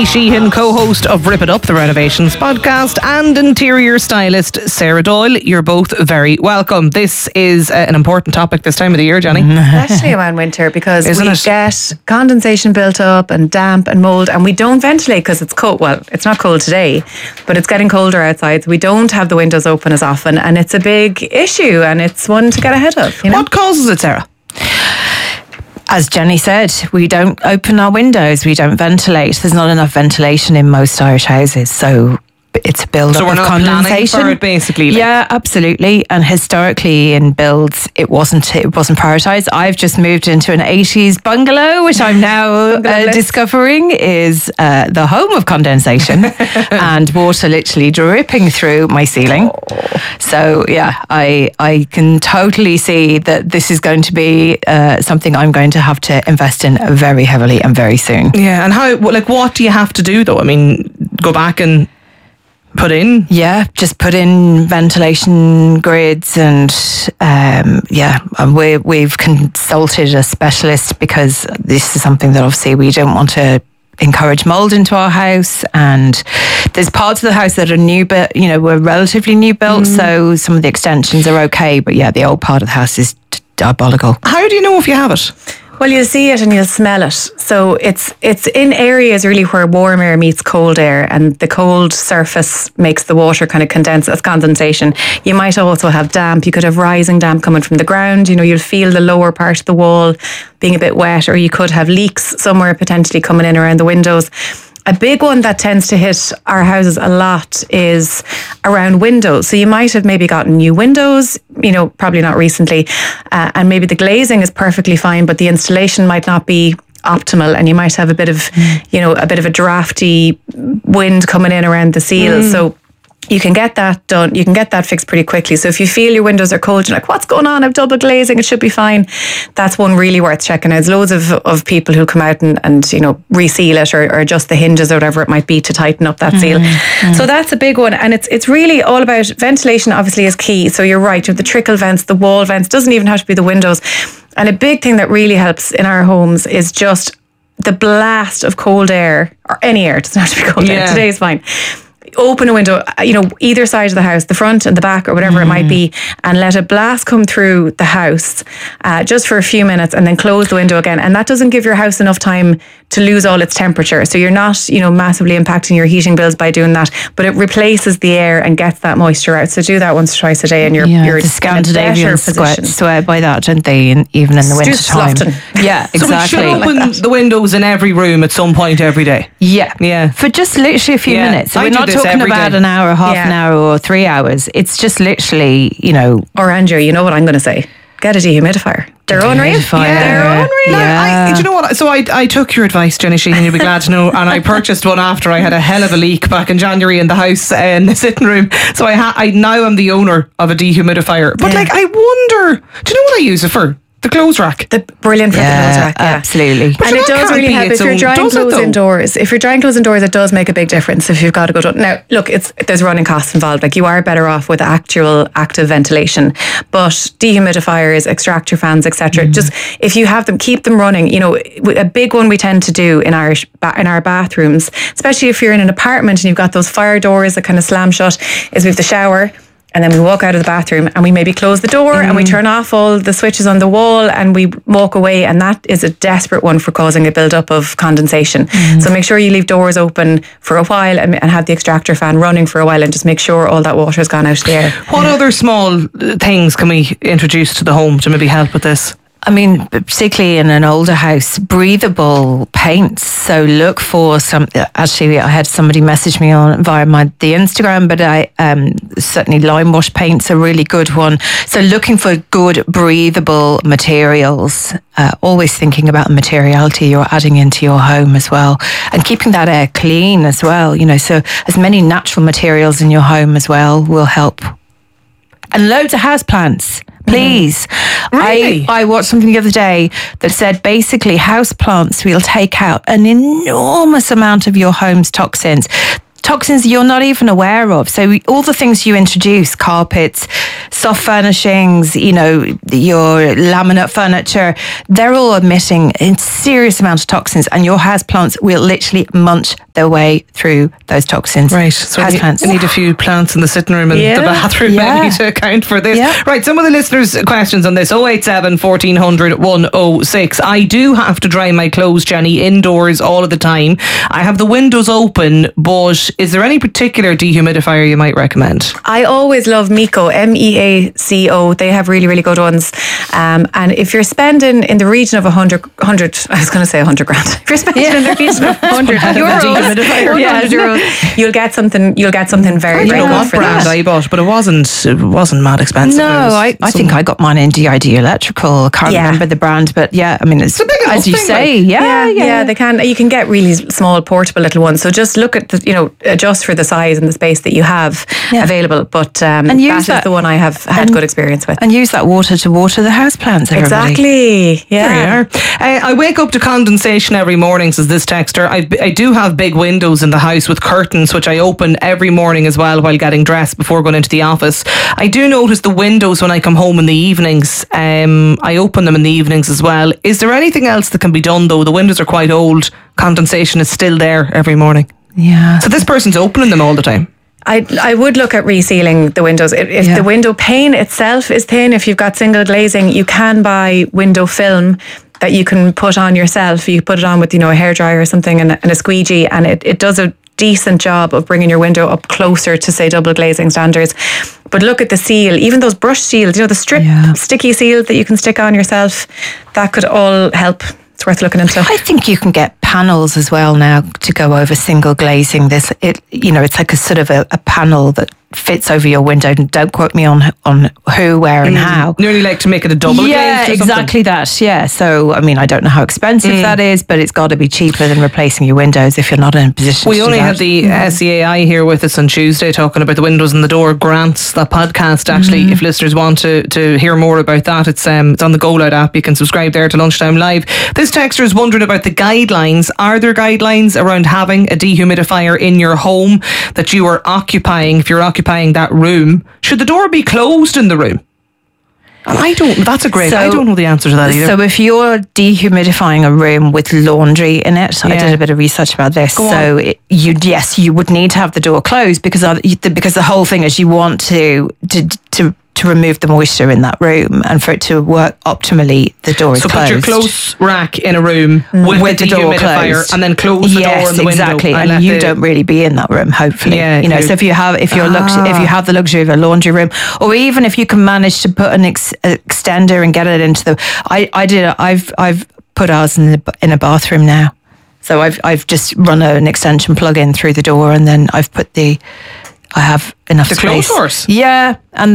Sheehan, co-host of Rip It Up, the Renovations podcast, and interior stylist Sarah Doyle. You're both very welcome. This is an important topic this time of the year, Jenny. Especially around winter, because we get condensation built up and damp and mould, and we don't ventilate because it's cold. Well, it's not cold today, but it's getting colder outside, so we don't have the windows open as often, and it's a big issue, and it's one to get ahead of. What causes it, Sarah? As Jenny said, we don't open our windows, we don't ventilate. There's not enough ventilation in most Irish houses, so it's a build-up of condensation. So we're not planning for it, basically. Yeah, absolutely. And historically in builds, it wasn't prioritised. I've just moved into an 80s bungalow, which I'm now discovering is the home of condensation and water literally dripping through my ceiling. So yeah, I can totally see that this is going to be something I'm going to have to invest in very heavily and very soon. Yeah, and how? What do you have to do though? I mean, go back and put in? Yeah, just put in ventilation grids and we've consulted a specialist because this is something that obviously we don't want to encourage mould into our house, and there's parts of the house that are new built, we're relatively new built, so some of the extensions are okay, but yeah, the old part of the house is diabolical. How do you know if you have it? Well, you'll see it and you'll smell it. So it's in areas really where warm air meets cold air, and the cold surface makes the water kind of condense as condensation. You might also have damp. You could have rising damp coming from the ground. You'll feel the lower part of the wall being a bit wet, or you could have leaks somewhere potentially coming in around the windows. A big one that tends to hit our houses a lot is around windows. So you might have maybe gotten new windows, probably not recently, and maybe the glazing is perfectly fine, but the installation might not be optimal, and you might have a bit of a drafty wind coming in around the seal. So you can get that done. You can get that fixed pretty quickly. So if you feel your windows are cold, you're like, what's going on? I've double glazing. It should be fine. That's one really worth checking out. There's loads of people who come out and reseal it or adjust the hinges or whatever it might be to tighten up that seal. So that's a big one. And it's really all about ventilation, obviously, is key. So you're right. The trickle vents, the wall vents, doesn't even have to be the windows. And a big thing that really helps in our homes is just the blast of cold air, or any air. It doesn't have to be cold air. Today is fine. Open a window, either side of the house, the front and the back or whatever it might be, and let a blast come through the house just for a few minutes, and then close the window again. And that doesn't give your house enough time to lose all its temperature. So you're not, massively impacting your heating bills by doing that, but it replaces the air and gets that moisture out. So do that once or twice a day, and you're the Scandinavians swear by that, don't they? Even in the winter time. Yeah, exactly. So we should open the windows in every room at some point every day. Yeah. For just literally a few minutes. So we're not talking about an hour, half an hour, or 3 hours. It's just literally, Or Andrew, you know what I'm going to say? Get a dehumidifier. They're unreal. They're unreal. Do you know what? So I took your advice, Jenny Sheehan, you'll be glad to know, and I purchased one after I had a hell of a leak back in January in the house, in the sitting room. So I now am the owner of a dehumidifier. But I wonder, do you know what I use it for? The clothes rack. Brilliant for the clothes rack, absolutely. And it does really help if you're drying clothes indoors. If you're drying clothes indoors, it does make a big difference if you've got to go to. Now, look, there's running costs involved. You are better off with actual active ventilation. But dehumidifiers, extractor fans, etc. Just if you have them, keep them running. A big one we tend to do in our bathrooms, especially if you're in an apartment and you've got those fire doors that kind of slam shut, is we have the shower. And then we walk out of the bathroom and we maybe close the door and we turn off all the switches on the wall and we walk away, and that is a desperate one for causing a build-up of condensation. So make sure you leave doors open for a while and have the extractor fan running for a while, and just make sure all that water has gone out of the air. What other small things can we introduce to the home to maybe help with this? I mean, particularly in an older house, breathable paints. So look for some. Actually, I had somebody message me via the Instagram, but certainly lime wash paints are a really good one. So looking for good breathable materials. Always thinking about the materiality you're adding into your home as well, and keeping that air clean as well. So as many natural materials in your home as well will help. And loads of houseplants. Please. Really? I watched something the other day that said basically houseplants will take out an enormous amount of your home's toxins. toxins you're not even aware of. So all the things you introduce, carpets, soft furnishings, you know, your laminate furniture, they're all emitting a serious amount of toxins, and your houseplants will literally munch their way through those toxins. Right, so houseplants. I need a few plants in the sitting room and the bathroom maybe to account for this. Yeah. Right, some of the listeners' questions on this: 087 1400 106. I do have to dry my clothes, Jenny, indoors all of the time. I have the windows open, but is there any particular dehumidifier you might recommend? I always love Meaco, MEACO. They have really, really good ones. And if you're spending in the region of 100, I was going to say 100 grand. If you're spending in the region of 100 euros, you'll get something very, very I don't know good what for brand that. I bought, but it wasn't mad expensive. No, I think I got mine in DID Electrical. I can't Yeah. remember the brand, but yeah, I mean, it's a big enough as you thing, say, like. yeah. They can. You can get really small, portable little ones. So just look at adjust for the size and the space that you have available. But And use that is the one I have had good experience with. And use that water to water the houseplants. Exactly. Yeah. There you are. I wake up to condensation every morning, says this texter. I do have big windows in the house with curtains, which I open every morning as well while getting dressed before going into the office. I do notice the windows when I come home in the evenings. I open them in the evenings as well. Is there anything else that can be done though? The windows are quite old. Condensation is still there every morning. Yeah. So this person's opening them all the time. I would look at resealing the windows. If the window pane itself is thin, if you've got single glazing, you can buy window film that you can put on yourself. You put it on with, a hairdryer or something and a squeegee, and it does a decent job of bringing your window up closer to, say, double glazing standards. But look at the seal, even those brush seals, the strip sticky seals that you can stick on yourself, that could all help. It's worth looking into. I think you can get panels as well now to go over single glazing. It's like a sort of a panel that fits over your window. And don't quote me on who, where, and how. Nearly like to make it a double glazed or something. Exactly that. Yeah. So I mean, I don't know how expensive that is, but it's got to be cheaper than replacing your windows if you're not in a position. We to only do had that. the SEAI here with us on Tuesday talking about the windows and the door grants, that podcast. Actually, if listeners want to hear more about that, it's on the Go Loud app. You can subscribe there to Lunchtime Live. This texter is wondering about the guidelines. Are there guidelines around having a dehumidifier in your home that you are occupying? If you're occupying that room, should the door be closed in the room? And I don't know the answer to that either. So if you're dehumidifying a room with laundry in it, I did a bit of research about this. You would need to have the door closed because the whole thing is you want to remove the moisture in that room, and for it to work optimally, the door is so closed. put your clothes rack in a room with the door closed, and then close the door and the window. Exactly, and you don't really be in that room. Hopefully, So if you have the luxury of a laundry room, or even if you can manage to put an extender and get it into the, I've put ours in a bathroom now. So I've just run an extension plug in through the door, and then I have enough the space. clothes horse. Yeah, and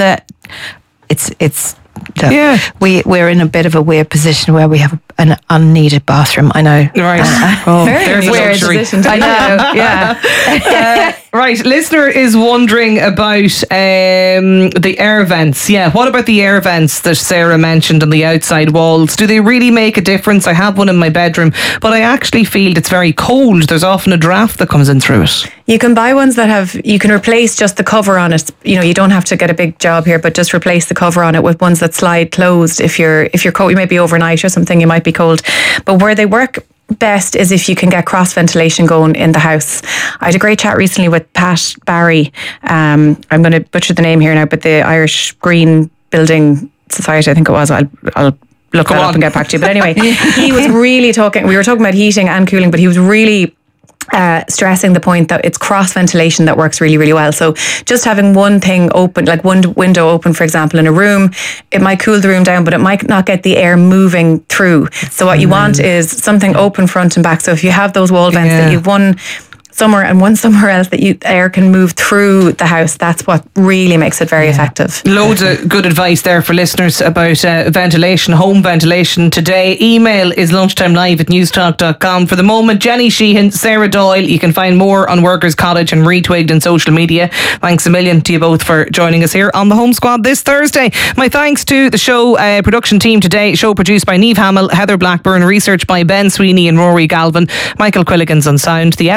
we're in a bit of a weird position where we have an unneeded bathroom. I know. Right. There's a weird luxury. position to I be in. know. Yeah. Right, listener is wondering about the air vents. Yeah, what about the air vents that Sarah mentioned on the outside walls? Do they really make a difference? I have one in my bedroom, but I actually feel it's very cold. There's often a draft that comes in through it. You can buy ones you can replace just the cover on it. You don't have to get a big job here, but just replace the cover on it with ones that slide closed. If you're cold, you may be overnight or something, you might be cold. But where they work best is if you can get cross ventilation going in the house. I had a great chat recently with Pat Barry. I'm going to butcher the name here now, but the Irish Green Building Society, I think it was. I'll look that up and get back to you. But anyway, he was really talking. We were talking about heating and cooling, but he was really stressing the point that it's cross ventilation that works really, really well. So just having one thing open, like one window open, for example, in a room, it might cool the room down, but it might not get the air moving through. So what you want is something open front and back. So if you have those wall vents that you've one somewhere and one somewhere else that air can move through the house, that's what really makes it very effective. Loads of good advice there for listeners about ventilation, home ventilation today. Email is lunchtimelive@newstalk.com. For the moment, Jenny Sheehan, Sarah Doyle. You can find more on Workers College and Retwigged on social media. Thanks a million to you both for joining us here on the Home Squad this Thursday. My thanks to the show production team today. Show produced by Niamh Hamill, Heather Blackburn, research by Ben Sweeney and Rory Galvin. Michael Quilligan's on sound. The editor is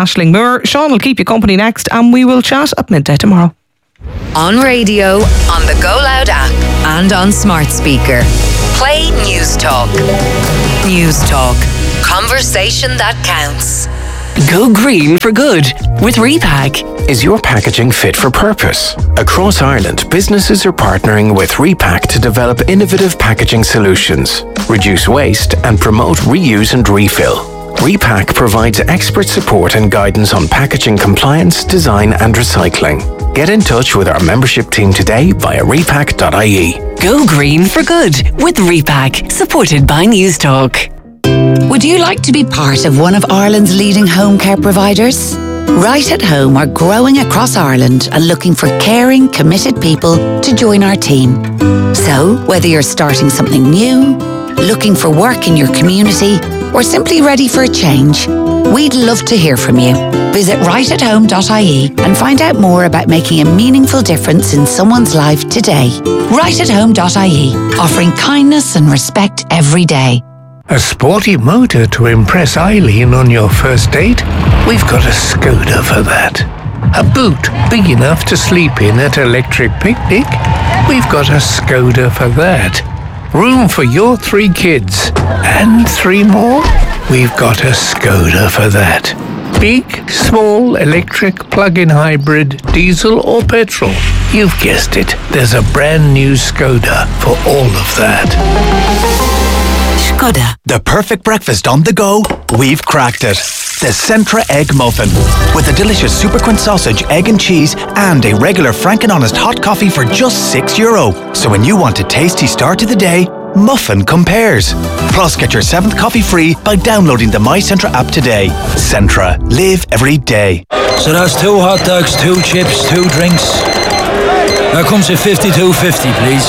Aisling Moore. Sean will keep you company next, and we will chat at midday tomorrow. On radio, on the Go Loud app, and on smart speaker. Play News Talk. News Talk. Conversation that counts. Go green for good with Repack. Is your packaging fit for purpose? Across Ireland, businesses are partnering with Repack to develop innovative packaging solutions, reduce waste, and promote reuse and refill. Repack provides expert support and guidance on packaging compliance, design, and recycling. Get in touch with our membership team today via repack.ie. Go green for good with Repack, supported by News Talk. Would you like to be part of one of Ireland's leading home care providers? Right at Home are growing across Ireland and looking for caring, committed people to join our team. So, whether you're starting something new, looking for work in your community, or simply ready for a change, we'd love to hear from you. Visit rightathome.ie and find out more about making a meaningful difference in someone's life today. Rightathome.ie, offering kindness and respect every day. A sporty motor to impress Eileen on your first date? We've got a Skoda for that. A boot big enough to sleep in at Electric Picnic? We've got a Skoda for that. Room for your 3 kids and 3 more? We've got a Skoda for that. Big, small, electric, plug-in hybrid, diesel or petrol? You've guessed it. There's a brand new Skoda for all of that. Skoda. The perfect breakfast on the go, we've cracked it. The Centra Egg Muffin. With a delicious Superquint sausage, egg and cheese, and a regular Frank and Honest hot coffee for just €6. So when you want a tasty start to the day, Muffin compares. Plus, get your 7th coffee free by downloading the My Centra app today. Centra. Live every day. So that's 2 hot dogs, 2 chips, 2 drinks. That comes at $52.50, please.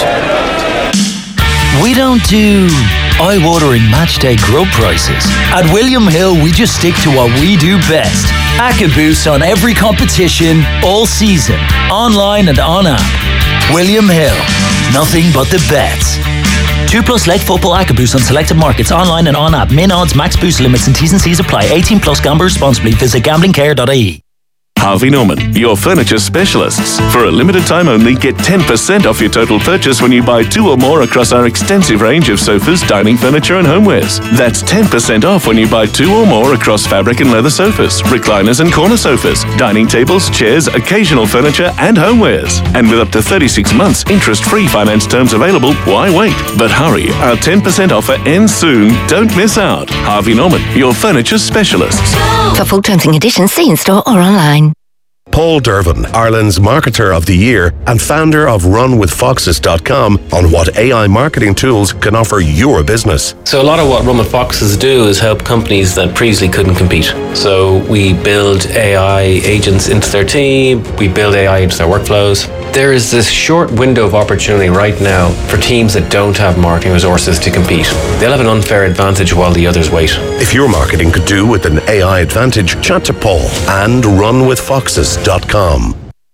We don't do eye-watering matchday grub prices. At William Hill, we just stick to what we do best. Acca boosts on every competition, all season, online and on app. William Hill, nothing but the bets. 2+ leg football Acca boosts on selected markets, online and on app. Min odds, max boost limits and T's and C's apply. 18+, gamble responsibly. Visit gamblingcare.ie. Harvey Norman, your furniture specialists. For a limited time only, get 10% off your total purchase when you buy 2 or more across our extensive range of sofas, dining furniture and homewares. That's 10% off when you buy 2 or more across fabric and leather sofas, recliners and corner sofas, dining tables, chairs, occasional furniture and homewares. And with up to 36 months interest-free finance terms available, why wait? But hurry, our 10% offer ends soon. Don't miss out. Harvey Norman, your furniture specialists. For full terms and conditions, see in store or online. Paul Dervin, Ireland's Marketer of the Year and founder of RunWithFoxes.com, on what AI marketing tools can offer your business. So a lot of what Run with Foxes do is help companies that previously couldn't compete. So we build AI agents into their team, we build AI into their workflows. There is this short window of opportunity right now for teams that don't have marketing resources to compete. They'll have an unfair advantage while the others wait. If your marketing could do with an AI advantage, chat to Paul and RunWithFoxes.com.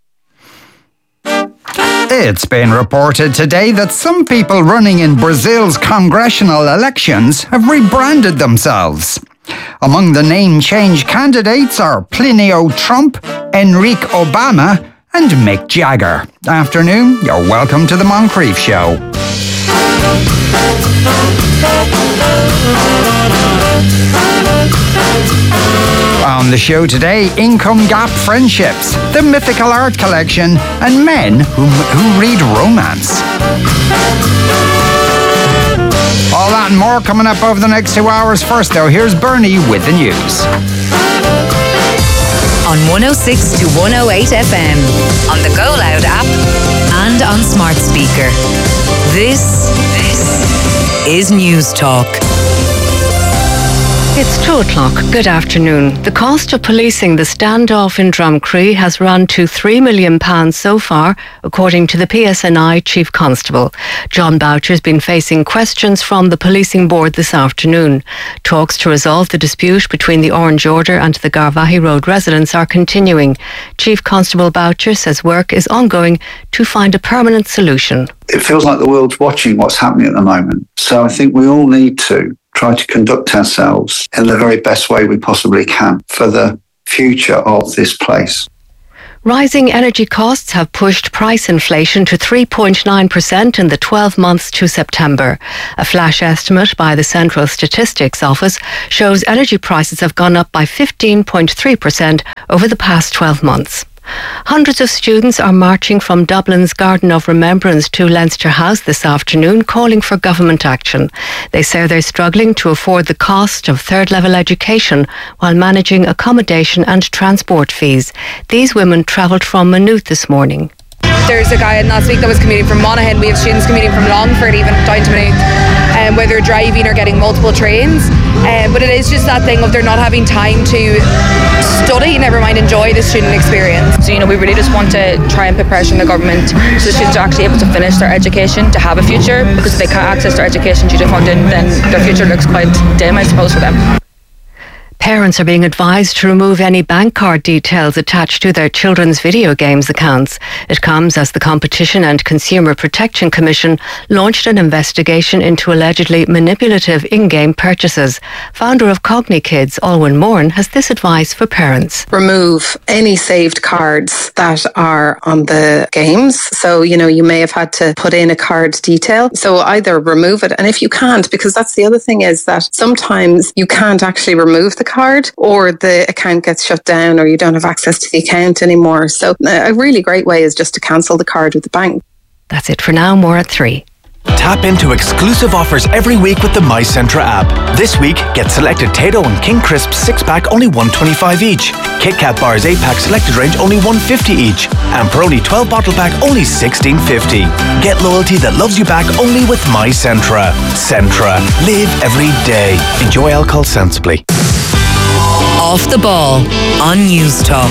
It's been reported today that some people running in Brazil's congressional elections have rebranded themselves. Among the name change candidates are Plinio Trump, Enrique Obama, and Mick Jagger. Afternoon, you're welcome to the Moncrief Show. On the show today, income gap friendships, the mythical art collection, and men who read romance. All that and more coming up over the next 2 hours. First, though, here's Bernie with the news. On 106 to 108 FM, on the Go Loud app, and on smart speaker. This is News Talk. It's 2 o'clock. Good afternoon. The cost of policing the standoff in Drumcree has run to £3 million so far, according to the PSNI Chief Constable. John Boucher has been facing questions from the policing board this afternoon. Talks to resolve the dispute between the Orange Order and the Garvaghey Road residents are continuing. Chief Constable Boucher says work is ongoing to find a permanent solution. It feels like the world's watching what's happening at the moment. So I think we all need to try to conduct ourselves in the very best way we possibly can for the future of this place. Rising energy costs have pushed price inflation to 3.9% in the 12 months to September. A flash estimate by the Central Statistics Office shows energy prices have gone up by 15.3% over the past 12 months. Hundreds of students are marching from Dublin's Garden of Remembrance to Leinster House this afternoon, calling for government action. They say they're struggling to afford the cost of third-level education while managing accommodation and transport fees. These women travelled from Maynooth this morning. There's a guy in last week that was commuting from Monaghan. We have students commuting from Longford even down to Maynooth, whether driving or getting multiple trains. But it is just that thing of they're not having time to study, never mind enjoy the student experience. So, we really just want to try and put pressure on the government so the students are actually able to finish their education, to have a future, because if they can't access their education due to funding, then their future looks quite dim, I suppose, for them. Parents are being advised to remove any bank card details attached to their children's video games accounts. It comes as the Competition and Consumer Protection Commission launched an investigation into allegedly manipulative in-game purchases. Founder of Cogni Kids, Alwyn Moran, has this advice for parents. Remove any saved cards that are on the games. So, you may have had to put in a card detail. So either remove it, and if you can't, because that's the other thing is that sometimes you can't actually remove the card, or the account gets shut down, or you don't have access to the account anymore. So a really great way is just to cancel the card with the bank. That's it for now. More at 3. Tap into exclusive offers every week with the MyCentra app. This week, get selected Tato and King Crisps 6-pack only $1.25 each. Kit Kat bars 8-pack selected range only $1.50 each. And Peroni 12 bottle pack only $16.50. Get loyalty that loves you back only with MyCentra. Centra. Live every day. Enjoy alcohol sensibly. Off the Ball on News Talk.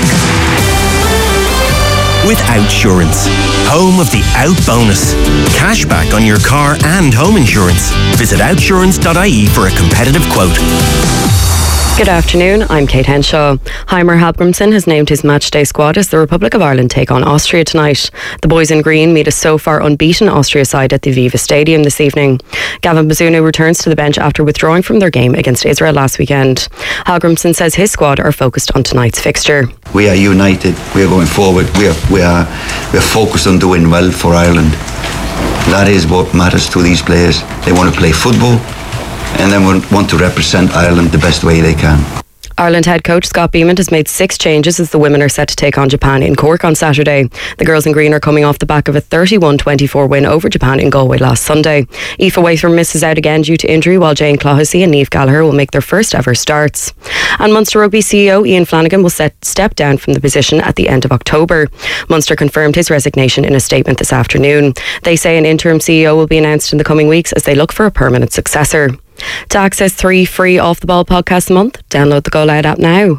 With Outsurance, home of the Out Bonus. Cashback on your car and home insurance. Visit outsurance.ie for a competitive quote. Good afternoon, I'm Kate Henshaw. Heimer Hallgrimsson has named his matchday squad as the Republic of Ireland take on Austria tonight. The boys in green meet a so far unbeaten Austria side at the Aviva Stadium this evening. Gavin Bazunu returns to the bench after withdrawing from their game against Israel last weekend. Hallgrimsson says his squad are focused on tonight's fixture. We are united, we are going forward, we are focused on doing well for Ireland. That is what matters to these players. They want to play football, and then want to represent Ireland the best way they can. Ireland head coach Scott Beamont has made 6 changes as the women are set to take on Japan in Cork on Saturday. The girls in green are coming off the back of a 31-24 win over Japan in Galway last Sunday. Aoife Waitham misses out again due to injury, while Jane Clohessy and Niamh Gallagher will make their first ever starts. And Munster Rugby CEO Ian Flanagan will step down from the position at the end of October. Munster confirmed his resignation in a statement this afternoon. They say an interim CEO will be announced in the coming weeks as they look for a permanent successor. To access 3 free Off the Ball podcasts a month, download the Go Loud app now.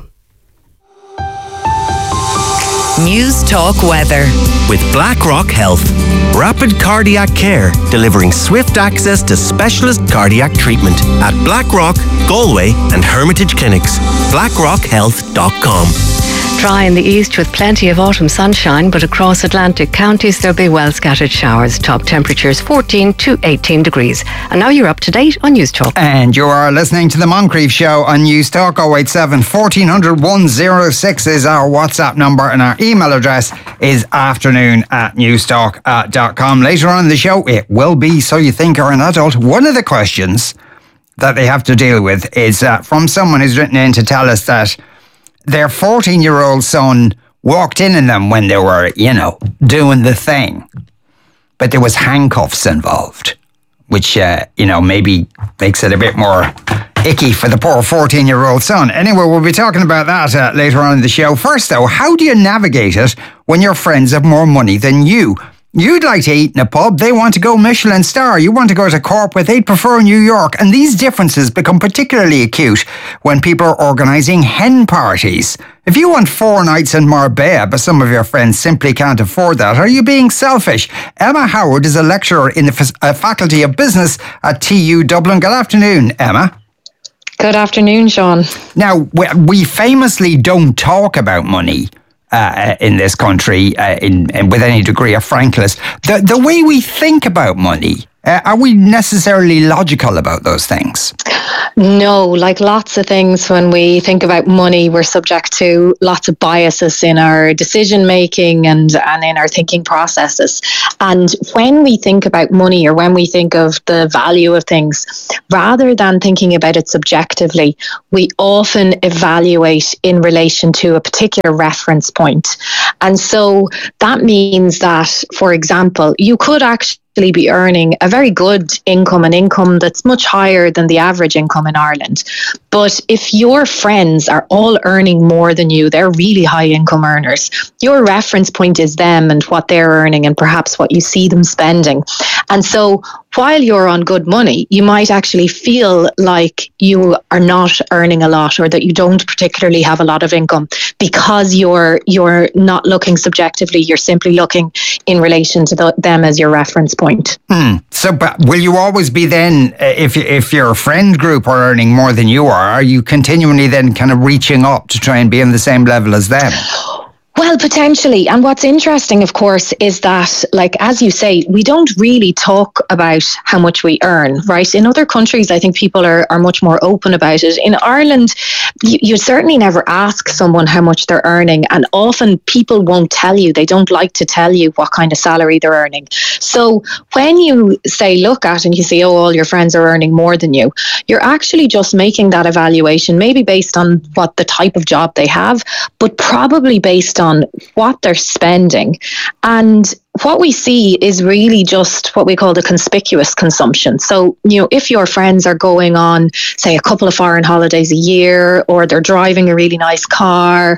News Talk weather. With BlackRock Health. Rapid cardiac care, delivering swift access to specialist cardiac treatment at Blackrock, Galway and Hermitage Clinics. BlackRockHealth.com. Dry in the east with plenty of autumn sunshine, but across Atlantic counties there'll be well scattered showers. Top temperatures 14 to 18 degrees. And now you're up to date on News Talk. And you are listening to the Moncrief Show on News Talk. 087 1400 106 is our WhatsApp number, and our email address is afternoon@newstalk.com. Later on in the show, it will be So You Think You're an Adult. One of the questions that they have to deal with is from someone who's written in to tell us that their 14-year-old son walked in on them when they were, doing the thing. But there was handcuffs involved, which, maybe makes it a bit more icky for the poor 14-year-old son. Anyway, we'll be talking about that later on in the show. First, though, how do you navigate it when your friends have more money than you? You'd like to eat in a pub, they want to go Michelin star. You want to go to corporate, they'd prefer New York. And these differences become particularly acute when people are organising hen parties. If you want 4 nights in Marbella, but some of your friends simply can't afford that, are you being selfish? Emma Howard is a lecturer in the Faculty of Business at TU Dublin. Good afternoon, Emma. Good afternoon, Sean. Now, we famously don't talk about money in this country with any degree of frankness. The way we think about money Are we necessarily logical about those things? No, like lots of things, when we think about money, we're subject to lots of biases in our decision making and in our thinking processes. And when we think about money, or when we think of the value of things, rather than thinking about it subjectively, we often evaluate in relation to a particular reference point. And so that means that, for example, you could actually be earning a very good income, an income that's much higher than the average income in Ireland. But if your friends are all earning more than you, they're really high income earners, your reference point is them and what they're earning and perhaps what you see them spending. And so while you're on good money, you might actually feel like you are not earning a lot, or that you don't particularly have a lot of income, because you're not looking subjectively, you're simply looking in relation to them as your reference point. So, but will you always be then, if your friend group are earning more than you are you continually then kind of reaching up to try and be on the same level as them? Well, potentially. And what's interesting, of course, is that, like, as you say, we don't really talk about how much we earn, right? In other countries, I think people are much more open about it. In Ireland, you certainly never ask someone how much they're earning. And often people won't tell you. They don't like to tell you what kind of salary they're earning. So when you say, look at, and you see, oh, all your friends are earning more than you, you're actually just making that evaluation, maybe based on what the type of job they have, but probably based on what they're spending. And what we see is really just what we call the conspicuous consumption. So, if your friends are going on, say, a couple of foreign holidays a year, or they're driving a really nice car,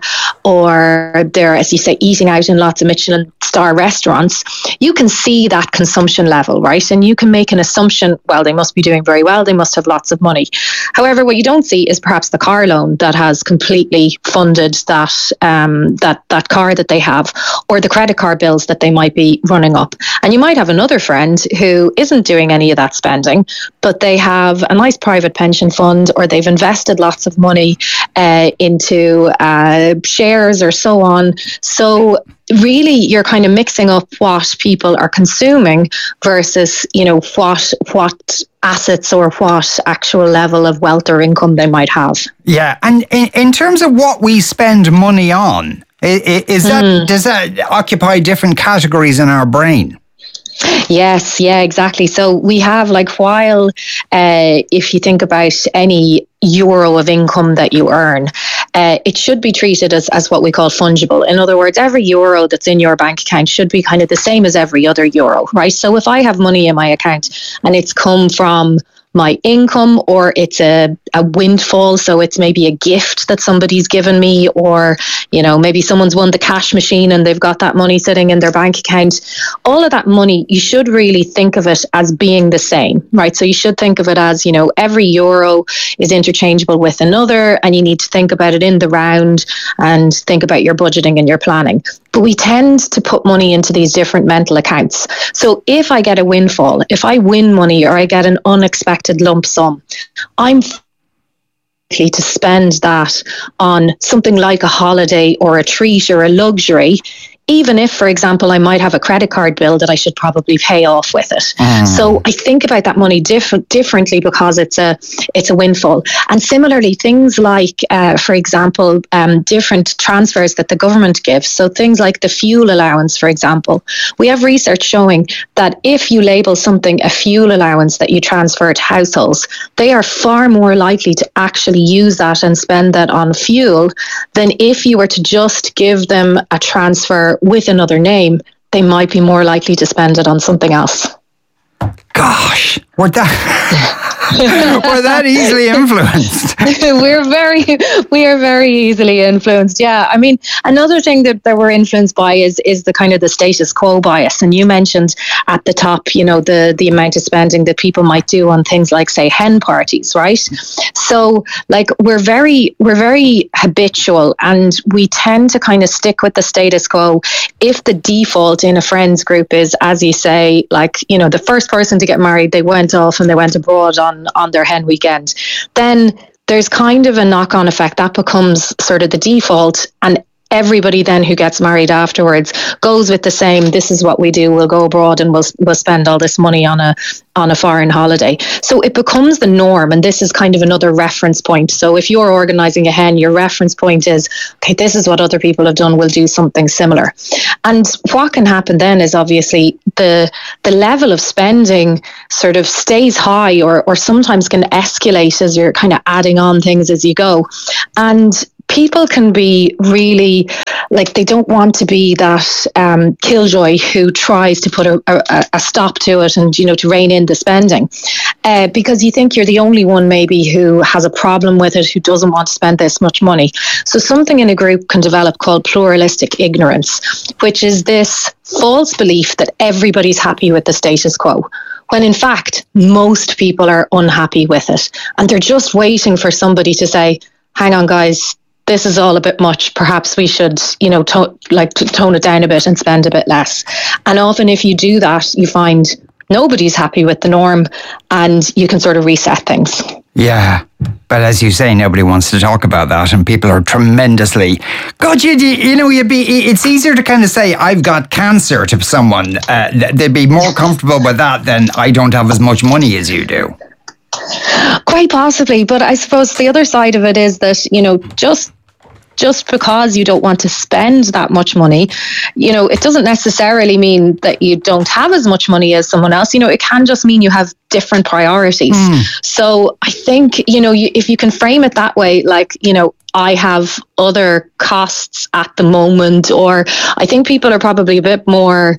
or they're, as you say, eating out in lots of Michelin star restaurants, you can see that consumption level, right? And you can make an assumption, well, they must be doing very well, they must have lots of money. However, what you don't see is perhaps the car loan that has completely funded that car that they have, or the credit card bills that they might be running up. And you might have another friend who isn't doing any of that spending, but they have a nice private pension fund, or they've invested lots of money into shares or so on. So really, you're kind of mixing up what people are consuming versus, what assets or what actual level of wealth or income they might have. Yeah, and in terms of what we spend money on, does that occupy different categories in our brain? Yes, yeah, exactly. So we have, while if you think about any euro of income that you earn, it should be treated as what we call fungible. In other words, every euro that's in your bank account should be kind of the same as every other euro, right? So if I have money in my account and it's come from my income, or it's a windfall, so it's maybe a gift that somebody's given me, or maybe someone's won the cash machine and they've got that money sitting in their bank account, all of that money, you should really think of it as being the same, right? So you should think of it as, every euro is interchangeable with another, and you need to think about it in the round and think about your budgeting and your planning. But we tend to put money into these different mental accounts. So if I get a windfall, if I win money, or I get an unexpected lump sum, I'm likely to spend that on something like a holiday or a treat or a luxury, even if, for example, I might have a credit card bill that I should probably pay off with it. So I think about that money differently because it's a windfall. And similarly, things like, for example, different transfers that the government gives. So things like the fuel allowance, for example. We have research showing that if you label something a fuel allowance that you transfer to households, they are far more likely to actually use that and spend that on fuel than if you were to just give them a transfer with another name. They might be more likely to spend it on something else. Gosh, we're that easily influenced. we are very easily influenced. Yeah, I mean, another thing that we're influenced by is the kind of the status quo bias. And you mentioned at the top, the amount of spending that people might do on things like, say, hen parties, right? So, we're very habitual, and we tend to kind of stick with the status quo. If the default in a friends group is, as you say, the first person to get married, they went off and they went abroad on their hen weekend, then there's kind of a knock-on effect that becomes sort of the default, and everybody then who gets married afterwards goes with the same, this is what we do, we'll go abroad and we'll spend all this money on a foreign holiday. So it becomes the norm, and this is kind of another reference point. So if you're organising a hen, your reference point is, okay, this is what other people have done, we'll do something similar. And what can happen then is obviously the level of spending sort of stays high or sometimes can escalate as you're kind of adding on things as you go. And people can be really, like, they don't want to be that killjoy who tries to put a stop to it and, you know, to rein in the spending, because you think you're the only one maybe who has a problem with it, who doesn't want to spend this much money. So something in a group can develop called pluralistic ignorance, which is this false belief that everybody's happy with the status quo, when in fact most people are unhappy with it, and they're just waiting for somebody to say, hang on guys, this is all a bit much, perhaps we should, you know, tone it down a bit and spend a bit less. And often if you do that, you find nobody's happy with the norm, and you can sort of reset things. Yeah, but as you say, nobody wants to talk about that, and people are tremendously... God, it's easier to kind of say, I've got cancer to someone. They'd be more comfortable with that than I don't have as much money as you do. Quite possibly, but I suppose the other side of it is that, you know, just because you don't want to spend that much money, you know, it doesn't necessarily mean that you don't have as much money as someone else. You know, it can just mean you have different priorities. So I think, you know, if you can frame it that way, like, you know, I have other costs at the moment, or I think people are probably a bit more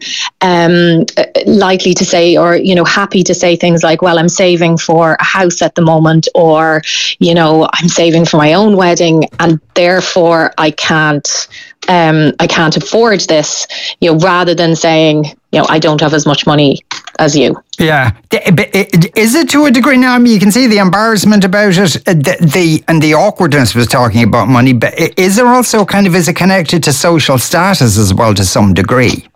likely to say, or, you know, happy to say things like, well, I'm saving for a house at the moment, or, you know, I'm saving for my own wedding, and therefore I can't afford this, you know, rather than saying, you know, I don't have as much money as you. Yeah. Is it to a degree now? I mean, you can see the embarrassment about it, and the awkwardness was talking about money, but is there also is it connected to social status as well to some degree?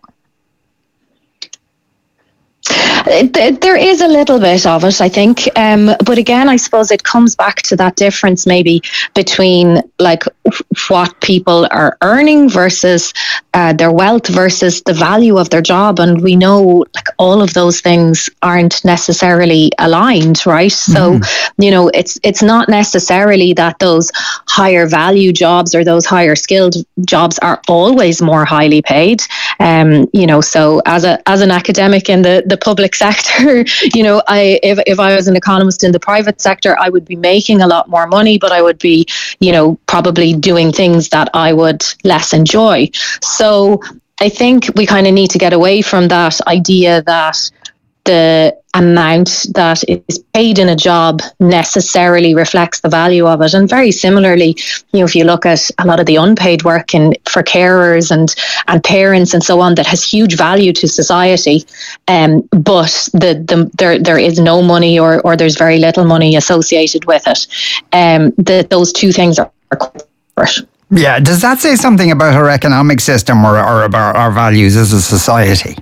There is a little bit of it, I think. But again, I suppose it comes back to that difference maybe between like what people are earning versus their wealth versus the value of their job. And we know like all of those things aren't necessarily aligned, right? So, you know, it's not necessarily that those higher value jobs or those higher skilled jobs are always more highly paid. You know, so as an academic in the public sector, you know, if I was an economist in the private sector, I would be making a lot more money, but I would be, you know, probably doing things that I would less enjoy. So I think we kind of need to get away from that idea that the amount that is paid in a job necessarily reflects the value of it. And very similarly, you know, if you look at a lot of the unpaid work for carers and parents and so on, that has huge value to society, but there is no money or there's very little money associated with it. Those two things are separate. Yeah, does that say something about our economic system or about our values as a society?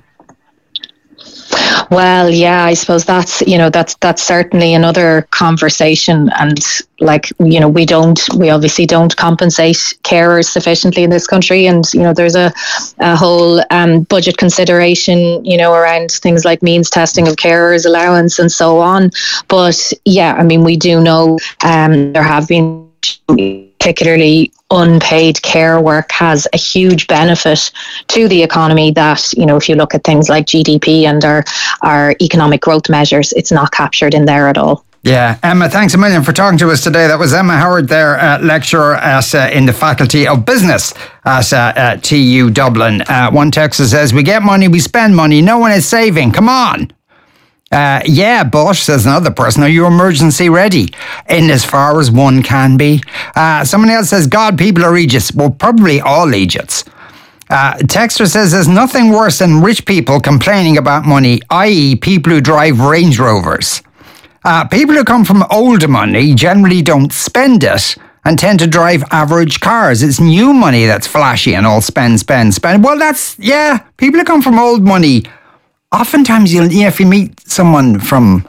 Well, yeah, I suppose that's certainly another conversation. And like, you know, we obviously don't compensate carers sufficiently in this country. And, you know, there's a whole budget consideration, you know, around things like means testing of carers allowance and so on. But yeah, I mean, we do know there have been particularly unpaid care work has a huge benefit to the economy that, you know, if you look at things like GDP and our economic growth measures, it's not captured in there at all. Yeah, Emma, thanks a million for talking to us today. That was Emma Howard there, lecturer in the Faculty of Business at TU Dublin. One texter says, we get money, we spend money, no one is saving, come on. Yeah, but, says another person, are you emergency ready? In as far as one can be. Someone else says, God, people are idiots. Well, probably all idiots. Texter says, there's nothing worse than rich people complaining about money, i.e. people who drive Range Rovers. People who come from older money generally don't spend it and tend to drive average cars. It's new money that's flashy and all spend. Well, people who come from old money, oftentimes, if you meet someone from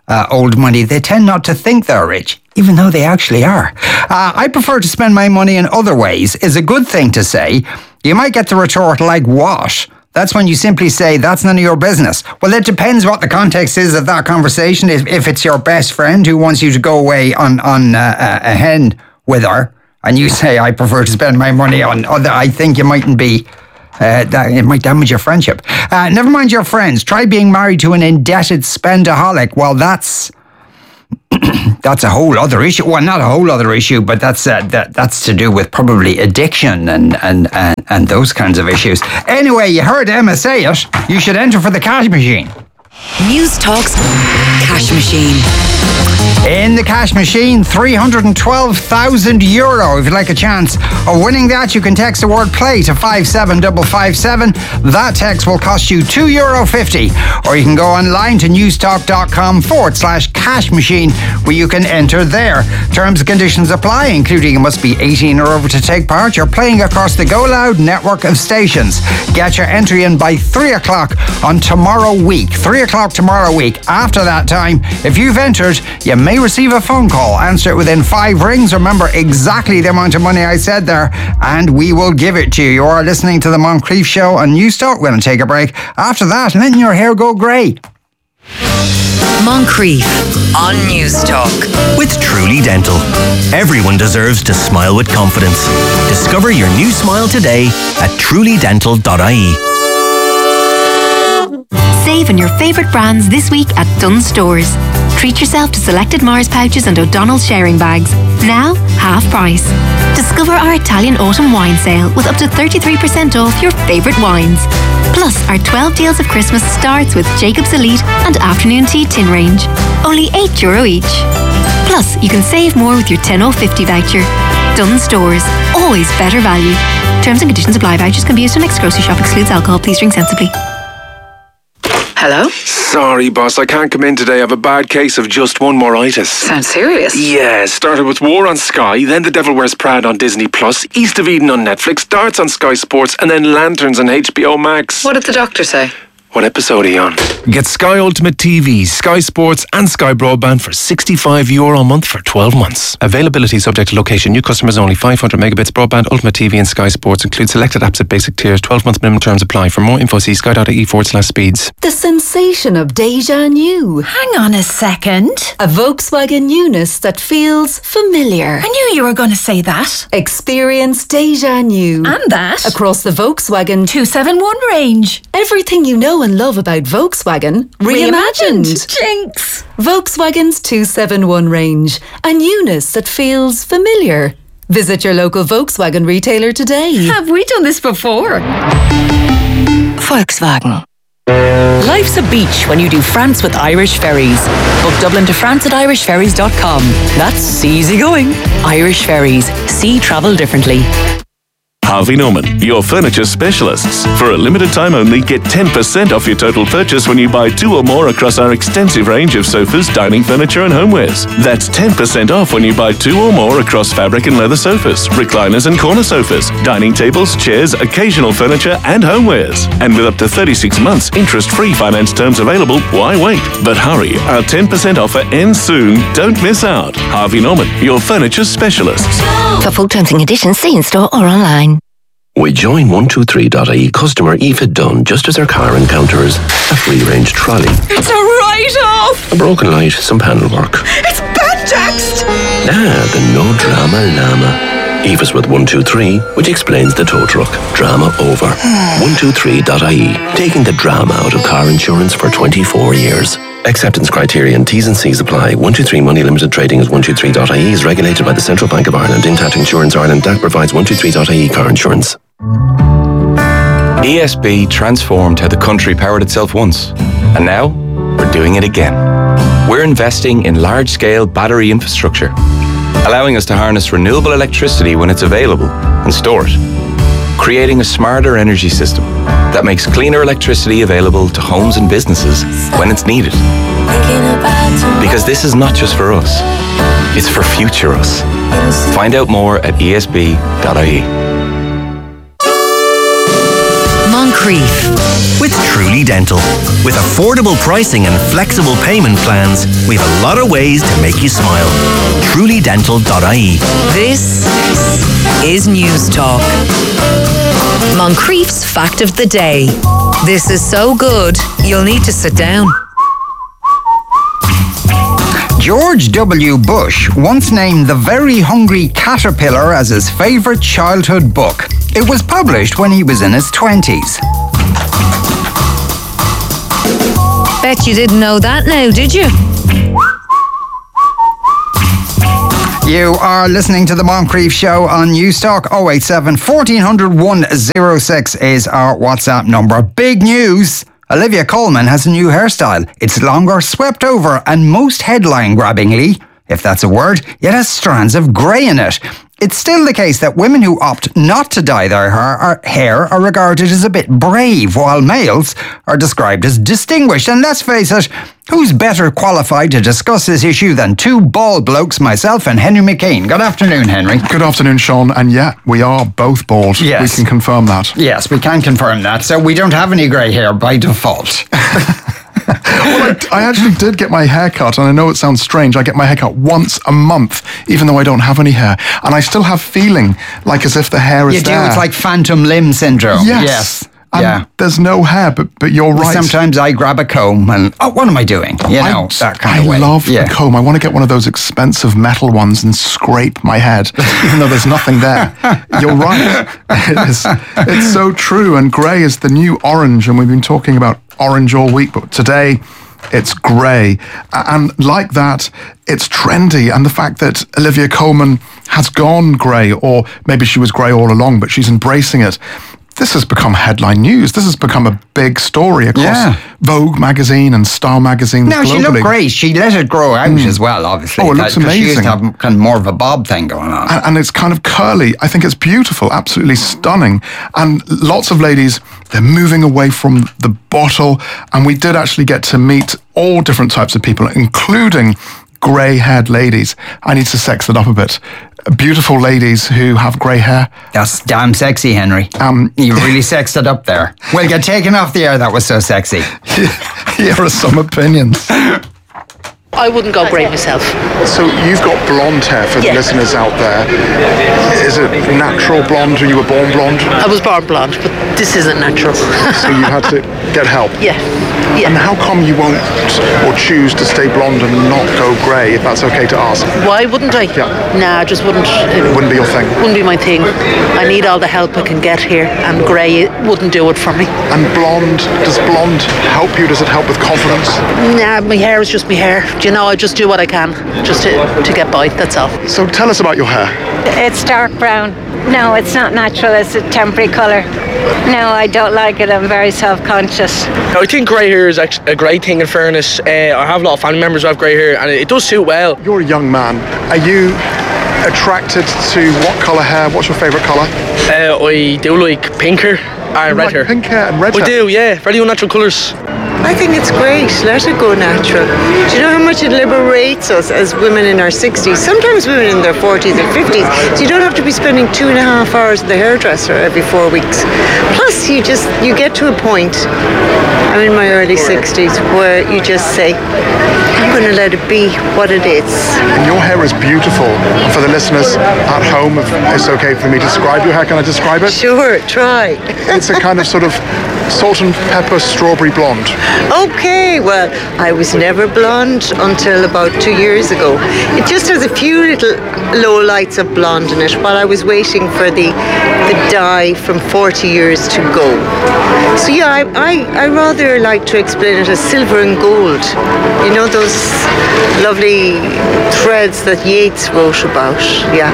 old money, they tend not to think they're rich, even though they actually are. I prefer to spend my money in other ways is a good thing to say. You might get the retort, like what? That's when you simply say, that's none of your business. Well, it depends what the context is of that conversation. If it's your best friend who wants you to go away on a hen with her, and you say, I prefer to spend my money on other, I think you mightn't be... it might damage your friendship. Never mind your friends. Try being married to an indebted spendaholic. Well, that's a whole other issue. Well, not a whole other issue, but that's to do with probably addiction and those kinds of issues. Anyway, you heard Emma say it. You should enter for the cash machine. News Talk's cash machine. In the cash machine, €312,000. If you'd like a chance of winning that, you can text the word play to 57557. That text will cost you €2.50. Or you can go online to newstalk.com/cash machine, where you can enter there. Terms and conditions apply, including you must be 18 or over to take part. You're playing across the Go Loud network of stations. Get your entry in by 3 o'clock on tomorrow week. 3 o'clock tomorrow week. After that time, if you've entered, you may receive a phone call. Answer it within 5 rings. Remember exactly the amount of money I said there, and we will give it to you. You are listening to the Moncrief Show on News Talk. We're going to take a break. After that, letting your hair go grey. Moncrief on News Talk. With Truly Dental. Everyone deserves to smile with confidence. Discover your new smile today at trulydental.ie. Save on your favourite brands this week at Dunnes Stores. Treat yourself to selected Mars pouches and O'Donnell's sharing bags. Now, half price. Discover our Italian autumn wine sale with up to 33% off your favourite wines. Plus, our 12 deals of Christmas starts with Jacob's Elite and Afternoon Tea tin range. Only €8 each. Plus, you can save more with your 10/50 voucher. Dunnes Stores. Always better value. Terms and conditions apply. Vouchers can be used on next grocery shop. Excludes alcohol. Please drink sensibly. Hello? Sorry, boss, I can't come in today. I have a bad case of just one moritis. Sounds serious. Yeah, started with War on Sky, then The Devil Wears Prada on Disney Plus, East of Eden on Netflix, Darts on Sky Sports, and then Lanterns on HBO Max. What did the doctor say? What episode are you on? Get Sky Ultimate TV, Sky Sports and Sky Broadband for €65 a month for 12 months. Availability subject to location. New customers only. 500 megabits broadband, Ultimate TV and Sky Sports. Include selected apps at basic tiers. 12-month minimum terms apply. For more info, see sky.ie/speeds. The sensation of déjà new. Hang on a second. A Volkswagen newness that feels familiar. I knew you were going to say that. Experience déjà new. And that. Across the Volkswagen 271 range. Everything you know and love about Volkswagen reimagined. Jinx. Volkswagen's 271 range. A newness that feels familiar. Visit your local Volkswagen retailer today. Have we done this before? Volkswagen. Life's a beach when you do France with Irish Ferries. Book Dublin to France at irishferries.com. That's easy going. Irish Ferries. See travel differently. Harvey Norman, your furniture specialists. For a limited time only, get 10% off your total purchase when you buy 2 or more across our extensive range of sofas, dining furniture and homewares. That's 10% off when you buy 2 or more across fabric and leather sofas, recliners and corner sofas, dining tables, chairs, occasional furniture and homewares. And with up to 36 months interest-free finance terms available, why wait? But hurry, our 10% offer ends soon. Don't miss out. Harvey Norman, your furniture specialists. For full terms and conditions, see in store or online. We join 123.ie customer Aoife Dunn just as her car encounters a free-range trolley. It's a write-off! A broken light, some panel work. It's bad text! The no drama llama. Aoife's with 123, which explains the tow truck. Drama over. 123.ie, taking the drama out of car insurance for 24 years. Acceptance criteria and T's and C's apply. 123 Money Limited Trading as 123.ie is regulated by the Central Bank of Ireland. Intact Insurance Ireland DAC provides 123.ie car insurance. ESB transformed how the country powered itself once, and now we're doing it again. We're investing in large-scale battery infrastructure, allowing us to harness renewable electricity when it's available and store it, creating a smarter energy system that makes cleaner electricity available to homes and businesses when it's needed. Because this is not just for us, it's for future us. Find out more at esb.ie. Moncrief with Truly Dental. With affordable pricing and flexible payment plans, we have a lot of ways to make you smile. TrulyDental.ie. This is News Talk. Moncrief's Fact of the Day. This is so good, you'll need to sit down. George W. Bush once named The Very Hungry Caterpillar as his favourite childhood book. It was published when he was in his 20s. Bet you didn't know that now, did you? You are listening to The Moncrief Show on Newstalk. 087 1400 106 is our WhatsApp number. Big news! Olivia Colman has a new hairstyle. It's longer, swept over, and most headline-grabbingly, if that's a word, it has strands of grey in it. It's still the case that women who opt not to dye their hair are regarded as a bit brave, while males are described as distinguished. And let's face it, who's better qualified to discuss this issue than two bald blokes, myself and Henry McCain? Good afternoon, Henry. Good afternoon, Sean. And yeah, we are both bald. Yes. We can confirm that. Yes, we can confirm that. So we don't have any grey hair by default. Well, I actually did get my hair cut, and I know it sounds strange. I get my hair cut once a month, even though I don't have any hair. And I still have feeling like as if the hair is there. You do, it's like phantom limb syndrome. Yes. And there's no hair, but you're right. Sometimes I grab a comb and, what am I doing? You know, that kind of way. I love the comb. I want to get one of those expensive metal ones and scrape my head, even though there's nothing there. You're right. It's so true. And grey is the new orange, and we've been talking about orange all week, but today it's grey. And like that, it's trendy. And the fact that Olivia Colman has gone grey, or maybe she was grey all along, but she's embracing it. This has become headline news. This has become a big story across Vogue magazine and Style magazine globally. No, she looked great. She let it grow out as well, obviously. Oh, it looks amazing. She used to have kind of more of a bob thing going on. And it's kind of curly. I think it's beautiful, absolutely stunning. And lots of ladies, they're moving away from the bottle. And we did actually get to meet all different types of people, including grey-haired ladies. I need to sex it up a bit. Beautiful ladies who have grey hair. That's damn sexy, Henry. You really sexed it up there. We'll get taken off the air. That was so sexy. Here are some opinions. I wouldn't go grey myself. So you've got blonde hair for the listeners out there. Is it natural blonde or you were born blonde? I was born blonde, but this isn't natural. So you had to get help? Yeah. And how come you won't or choose to stay blonde and not go grey, if that's okay to ask? Why wouldn't I? Nah, I just wouldn't. It wouldn't be your thing? Wouldn't be my thing. I need all the help I can get here, and grey wouldn't do it for me. And blonde, does blonde help you? Does it help with confidence? Nah, my hair is just my hair. Do you know, I just do what I can, just to get by, that's all. So tell us about your hair. It's dark brown. No, it's not natural, it's a temporary colour. No, I don't like it, I'm very self-conscious. I think grey hair is a great thing, in fairness. I have a lot of family members who have grey hair, and it does suit well. You're a young man. Are you attracted to what colour hair? What's your favourite colour? I do like pink hair and red hair. Pink hair and red hair? I do, yeah. Very unnatural colours. I think it's great. Let it go natural. Do you know how much it liberates us as women in our 60s? Sometimes women in their 40s and 50s. So you don't have to be spending 2.5 hours at the hairdresser every 4 weeks. Plus, you get to a point, I'm in my early 60s, where you just say, I'm going to let it be what it is. And your hair is beautiful. And for the listeners at home, if it's okay for me to describe your hair, can I describe it? Sure, try. It's a kind of sort of salt and pepper strawberry blonde. Okay, well, I was never blonde until about 2 years ago. It just has a few little low lights of blonde in it while I was waiting for the dye from 40 years to go. So yeah, I rather like to explain it as silver and gold. You know those lovely threads that Yeats wrote about? Yeah.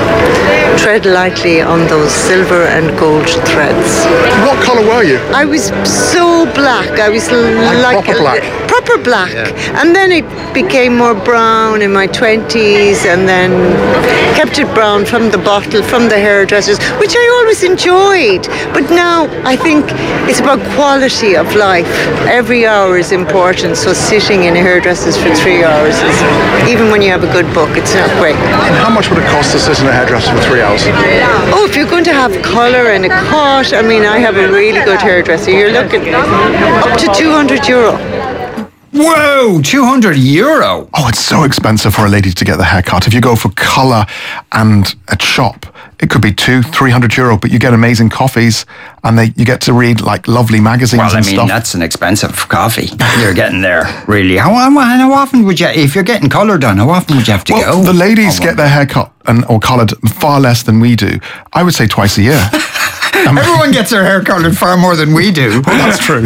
Tread lightly on those silver and gold threads. What colour were you? I was so black. I was like proper black. Proper black. Yeah. And then it became more brown in my 20s, and then kept it brown from the bottle, from the hairdressers, which I always enjoyed. But now I think it's about quality of life. Every hour is important, so sitting in a hairdresser's for 3 hours is, even when you have a good book, it's not great. And how much would it cost to sit in a hairdresser for 3 hours? details? Oh, if you're going to have colour and a cut, I mean, I have a really good hairdresser. You're looking up to €200. Whoa, €200? Oh, it's so expensive for a lady to get the haircut. If you go for colour and a chop, it could be €200-300, but you get amazing coffees and you get to read like lovely magazines and stuff. Well, I mean, that's an expensive coffee you're getting there, really. How often would you, if you're getting colour done, how often would you have to go? The ladies get their hair cut or coloured far less than we do. I would say twice a year. Everyone gets their hair coloured far more than we do. Well, that's true.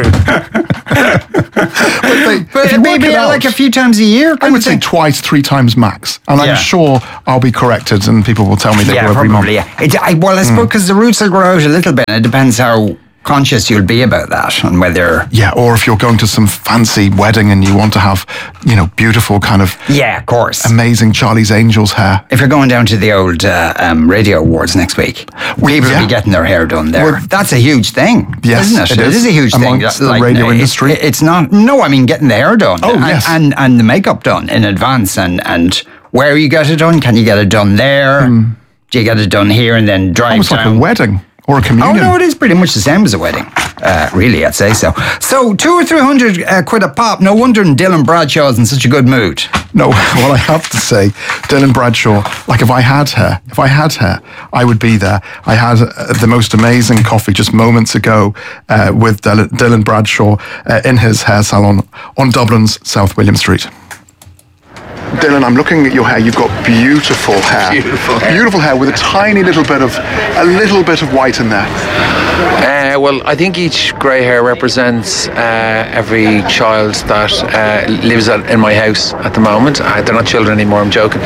But maybe like a few times a year. I would say twice, 3 times max. And I'm sure I'll be corrected and people will tell me they go every month. Yeah. I suppose because the roots will grow out a little bit. It depends how conscious you'll be about that and whether... Yeah, or if you're going to some fancy wedding and you want to have, beautiful kind of... Yeah, of course. Amazing Charlie's Angels hair. If you're going down to the old radio awards next week, people will be getting their hair done there. Well, that's a huge thing, isn't it? It is a huge thing. Amongst the radio industry. It's not... No, I mean getting the hair done. Oh, yes. And the makeup done in advance and where you get it done. Can you get it done there? Do you get it done here and then drive almost down? Like a wedding. Or a communion. Oh, no, it is pretty much the same as a wedding. Really, I'd say so. So, 200 or 300 quid a pop. No wonder Dylan Bradshaw's in such a good mood. No, well, I have to say, Dylan Bradshaw, like if I had hair, I would be there. I had the most amazing coffee just moments ago with Dylan Bradshaw in his hair salon on Dublin's South William Street. Dylan, I'm looking at your hair. You've got beautiful hair. Beautiful hair with a tiny little bit of white in there. Well, I think each grey hair represents every child that lives in my house at the moment. They're not children anymore. I'm joking.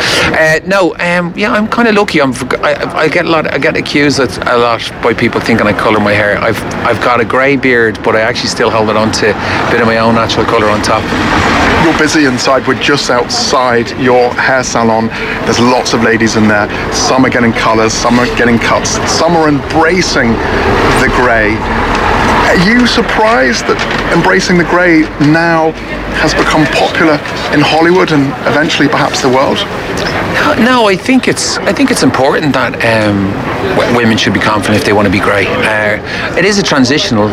I'm kind of lucky. I get accused a lot by people thinking I colour my hair. I've got a grey beard, but I actually still hold it on to a bit of my own natural colour on top. You're busy inside. We're just outside your hair salon. There's lots of ladies in there. Some are getting colours, some are getting cuts, some are embracing the grey. Are you surprised that embracing the grey now has become popular in Hollywood and eventually perhaps the world? No, I think it's important that women should be confident if they want to be grey. It is a transitional,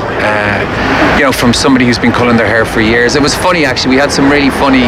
from somebody who's been colouring their hair for years. It was funny actually. We had some really funny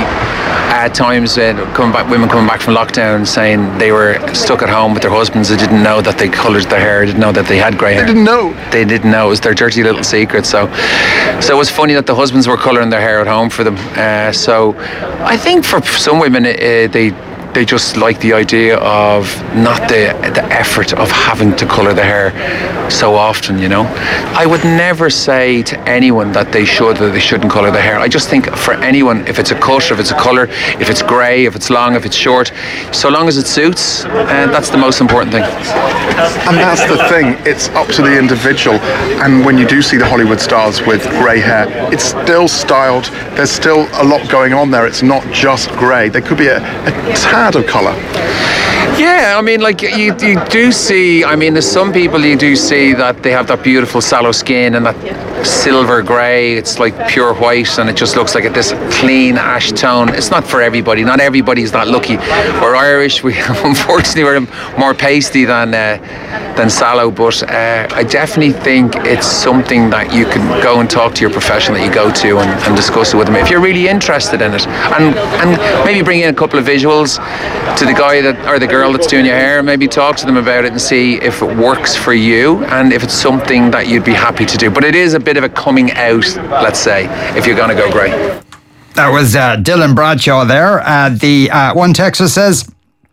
times women coming back from lockdown saying they were stuck at home with their husbands. They didn't know that they coloured their hair. Didn't know that they had grey hair. They didn't know. It was their dirty little secret. So it was funny that the husbands were colouring their hair at home for them. So I think for some women they just like the idea of not the effort of having to colour their hair so often, I would never say to anyone that they shouldn't colour their hair. I just think for anyone, if it's a cut, if it's a colour, if it's grey, if it's long, if it's short, so long as it suits, that's the most important thing. And that's the thing, it's up to the individual. And when you do see the Hollywood stars with grey hair, it's still styled, there's still a lot going on there. It's not just grey. There could be a tad of colour. Yeah, I mean, like you do see, there's some people you do see that they have that beautiful sallow skin and that silver grey. It's like pure white and it just looks like this clean ash tone. It's not for everybody. Not everybody's that lucky. We're Irish. Unfortunately, we're more pasty than sallow. But I definitely think it's something that you can go and talk to your professional that you go to and discuss it with them if you're really interested in it, and maybe bring in a couple of visuals to the guy or the girl that's doing your hair. Maybe talk to them about it and see if it works for you and if it's something that you'd be happy to do. But it is a bit of a coming out, let's say, if you're going to go grey. That was Dylan Bradshaw there. The one texter says,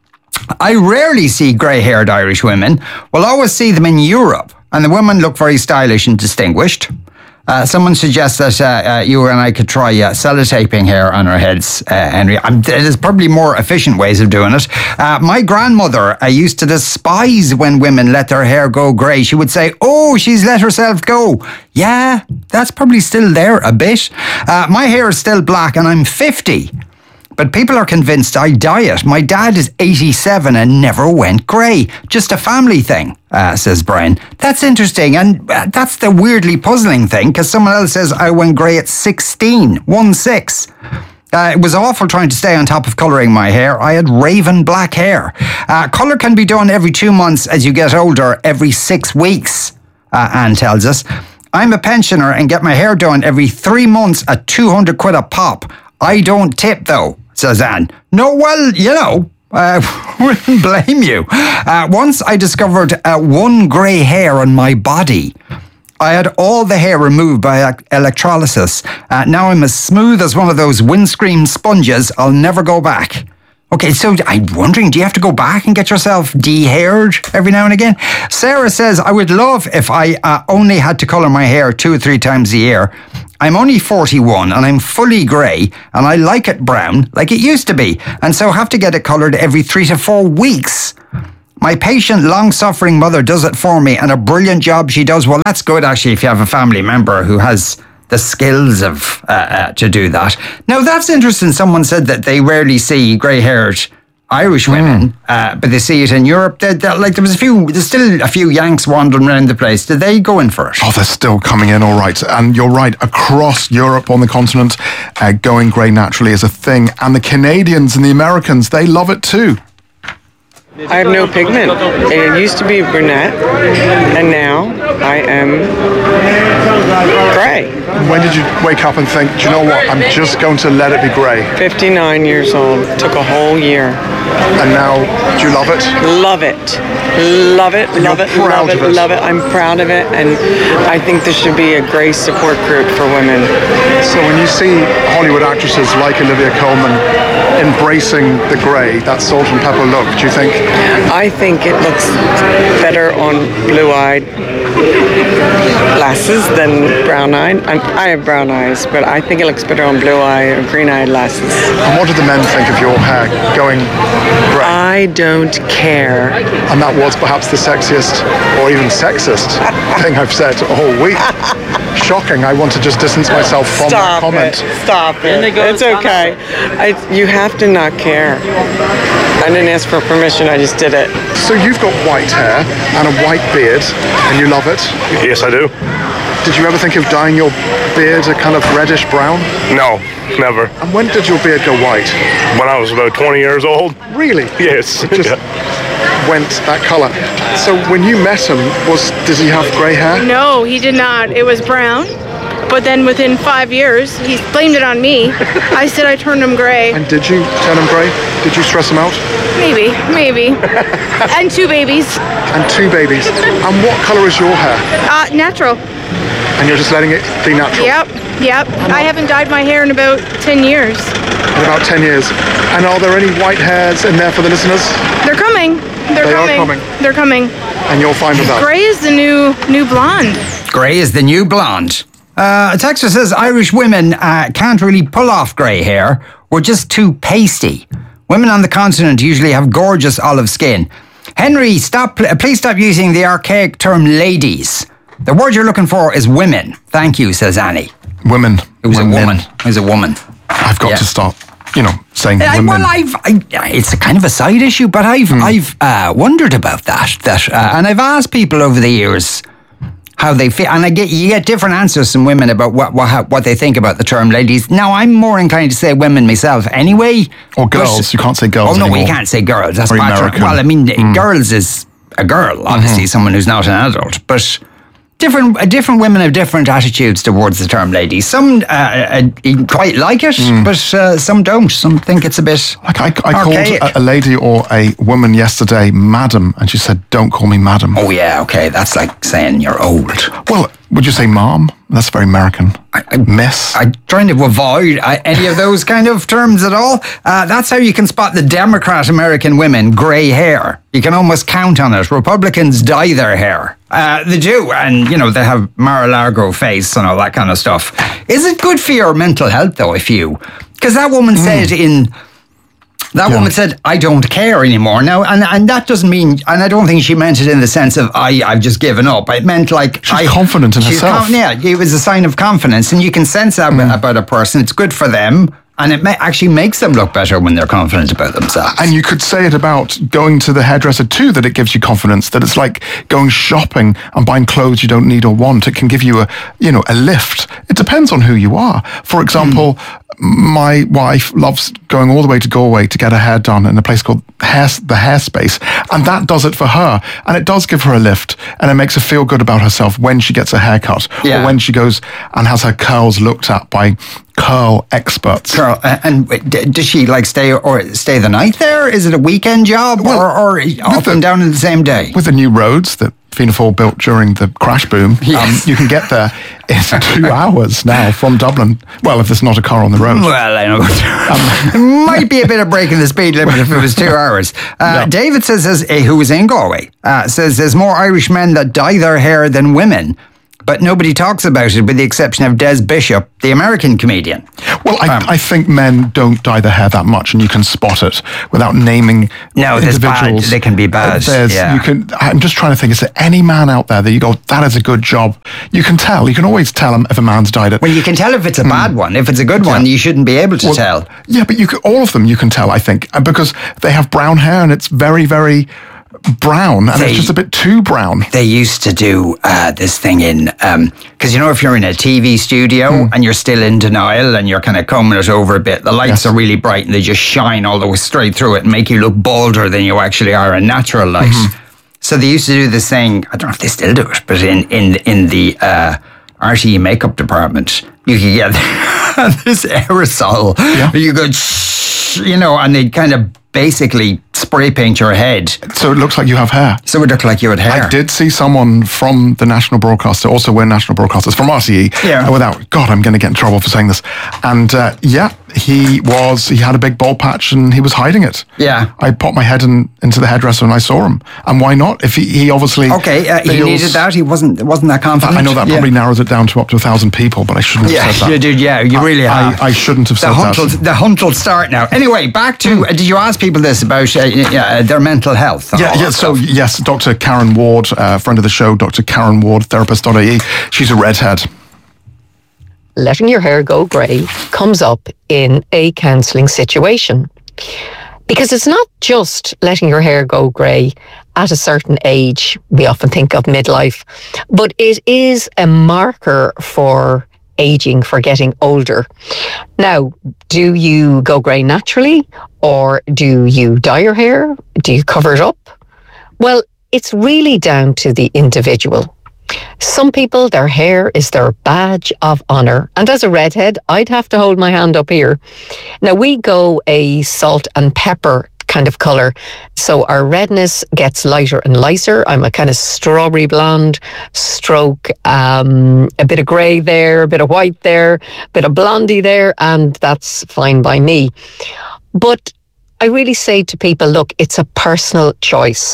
I rarely see grey-haired Irish women. We'll always see them in Europe, and the women look very stylish and distinguished. Someone suggests that you and I could try sellotaping hair on our heads, Henry. There's probably more efficient ways of doing it. My grandmother used to despise when women let their hair go grey. She would say, oh, she's let herself go. Yeah, that's probably still there a bit. My hair is still black and I'm 50. But people are convinced I dye it. My dad is 87 and never went grey. Just a family thing, says Brian. That's interesting, and that's the weirdly puzzling thing, because someone else says I went grey at 16. It was awful trying to stay on top of colouring my hair. I had raven black hair. Colour can be done every 2 months as you get older, every 6 weeks, Anne tells us. I'm a pensioner and get my hair done every 3 months at 200 quid a pop. I don't tip though, says Anne. No, well, you know, wouldn't blame you. Once I discovered one grey hair on my body. I had all the hair removed by electrolysis. Now I'm as smooth as one of those windscreen sponges. I'll never go back. Okay, so I'm wondering, do you have to go back and get yourself de-haired every now and again? Sarah says, I would love if I only had to colour my hair 2 or 3 times a year. I'm only 41 and I'm fully grey and I like it brown like it used to be, and so have to get it coloured every 3 to 4 weeks. My patient, long-suffering mother does it for me, and a brilliant job she does. Well, that's good, actually, if you have a family member who has the skills of to do that. Now, that's interesting. Someone said that they rarely see grey-haired Irish women, but they see it in Europe. Like there's still a few Yanks wandering around the place. Did they go in for it? Oh, they're still coming in, all right. And you're right, across Europe on the continent, going grey naturally is a thing. And the Canadians and the Americans, they love it too. I have no pigment. It used to be brunette, and now I am grey. When did you wake up and think, do you know what, I'm just going to let it be grey? 59 years old. Took a whole year. And now, do you love it? Love it. Love it, love it, love it, love it. I'm proud of it, and I think there should be a grey support group for women. So when you see Hollywood actresses like Olivia Colman embracing the grey, that salt and pepper look, do you think? I think it looks better on blue-eyed lasses than brown-eyed. I have brown eyes, but I think it looks better on blue-eyed or green-eyed lasses. And what do the men think of your hair going grey? I don't care. And that was perhaps the sexiest or even sexist thing I've said all week. Shocking. I want to just distance myself from that comment. Stop it. It's okay. You have to not care. I didn't ask for permission, I just did it. So you've got white hair and a white beard, and you love it? Yes, I do. Did you ever think of dyeing your beard a kind of reddish brown? No, never. And when did your beard go white? When I was about 20 years old. Really? Yes. It just went that colour. So when you met him, did he have grey hair? No, he did not. It was brown. But then within 5 years, he blamed it on me. I said I turned him grey. And did you turn him grey? Did you stress him out? Maybe. And 2 babies. And 2 babies. And what colour is your hair? Natural. And you're just letting it be natural? Yep. I haven't dyed my hair in about 10 years. In about 10 years. And are there any white hairs in there for the listeners? They're coming. They are coming. They're coming. And you'll find with that? Grey is the new blonde. Grey is the new blonde. A texter says Irish women can't really pull off grey hair. We're just too pasty. Women on the continent usually have gorgeous olive skin. Henry, please stop using the archaic term ladies. The word you're looking for is women. Thank you, says Annie. Women. It was a woman. It was a woman. I've got to stop, saying women. Well, it's a kind of a side issue, but I've wondered about that, and I've asked people over the years how they feel, and you get different answers from women about what they think about the term ladies. Now, I'm more inclined to say women myself anyway. Or girls. You can't say girls anymore. You can't say girls. That's Very American. Well, I mean, girls is a girl, obviously, someone who's not an adult, but different women have different attitudes towards the term lady. Some quite like it, but some don't. Some think it's a bit I called a lady or a woman yesterday madam, and she said, don't call me madam. Oh yeah, okay, that's like saying you're old. Well, would you say mom? That's very American. Miss? I'm trying to avoid any of those kind of terms at all. That's how you can spot the Democrat American women, grey hair. You can almost count on it. Republicans dye their hair. They do, and they have Mar-a-Lago face and all that kind of stuff. Is it good for your mental health though, because that woman said woman said, I don't care anymore now, and that doesn't mean, and I don't think she meant it in the sense of I've just given up. It meant like she's confident in herself. It was a sign of confidence, and you can sense that about a person. It's good for them. And it actually makes them look better when they're confident about themselves. And you could say it about going to the hairdresser too, that it gives you confidence, that it's like going shopping and buying clothes you don't need or want. It can give you a lift. It depends on who you are. For example, my wife loves going all the way to Galway to get her hair done in a place called the Hairspace, and that does it for her, and it does give her a lift, and it makes her feel good about herself when she gets a haircut, or when she goes and has her curls looked at by curl experts. And does she stay the night there? Is it a weekend job, or up and down in the same day? With the new roads that Fianna Fáil built during the crash boom, you can get there in 2 hours now from Dublin. Well, if there's not a car on the road. Well, I know. It might be a bit of breaking the speed limit if it was 2 hours. David says, who was in Galway, says there's more Irish men that dye their hair than women. But nobody talks about it with the exception of Des Bishop, the American comedian. Well, I think men don't dye their hair that much, and you can spot it without naming individuals. They can be bad. I'm just trying to think, is there any man out there that you go, that is a good job? You can tell. You can always tell if a man's dyed it. Well, you can tell if it's a bad one. If it's a good one, you shouldn't be able to tell. Yeah, but all of them you can tell, I think, because they have brown hair and it's very, very brown, and it's just a bit too brown. They used to do this thing in because if you're in a TV studio and you're still in denial and you're kind of combing it over a bit, the lights are really bright and they just shine all the way straight through it and make you look bolder than you actually are in natural light. So they used to do this thing. I don't know if they still do it, but in the RTE makeup department, you could get this aerosol. You could, and they'd kind of basically spray paint your head. So it looks like you have hair. So it looked like you had hair. I did see someone from the national broadcaster, also we're national broadcasters, from RTE, God, I'm going to get in trouble for saying this. And he had a big bald patch and he was hiding it. Yeah. I popped my head into the hairdresser and I saw him. And why not? If he obviously... Okay, he needed that. He wasn't that confident. I know that probably narrows it down to up to 1,000 people, but I shouldn't have said that. You did, you really have. I shouldn't have said that. The hunt will start now. Anyway, back to, did you ask people this about their mental health? So yes, Dr. Karen Ward, friend of the show, Dr. Karen Ward, therapist.ie, she's a redhead. Letting your hair go grey comes up in a counselling situation. Because it's not just letting your hair go grey at a certain age, we often think of midlife, but it is a marker for aging, for getting older. Now, do you go grey naturally, or do you dye your hair? Do you cover it up? Well, it's really down to the individual. Some people, their hair is their badge of honour. And as a redhead, I'd have to hold my hand up here. Now, we go a salt and pepper kind of colour. So our redness gets lighter and lighter. I'm a kind of strawberry blonde stroke, a bit of grey there, a bit of white there, a bit of blondie there, and that's fine by me. But I really say to people, look, it's a personal choice.